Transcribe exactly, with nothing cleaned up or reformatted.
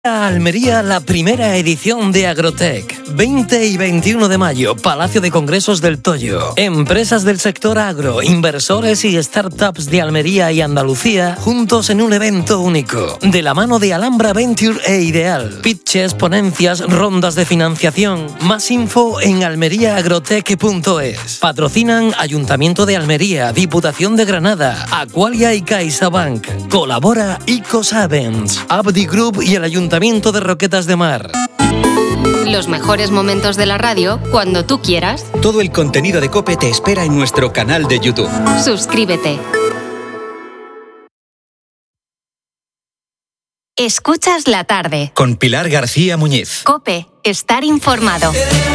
Almería, la primera edición de Agrotech. veinte y veintiuno de mayo, Palacio de Congresos del Toyo. Empresas del sector agro, inversores y startups de Almería y Andalucía, juntos en un evento único. De la mano de Alhambra Venture e Ideal. Pitches, ponencias, rondas de financiación. Más info en almería agrotech punto es. Patrocinan Ayuntamiento de Almería, Diputación de Granada, Aqualia y CaixaBank. Colabora Ecosavens, Abdi Group y el Ayuntamiento Ayuntamiento de Roquetas de Mar. Los mejores momentos de la radio, cuando tú quieras. Todo el contenido de COPE te espera en nuestro canal de YouTube. Suscríbete. Escuchas la tarde. Con Pilar García Muñiz. COPE, estar informado.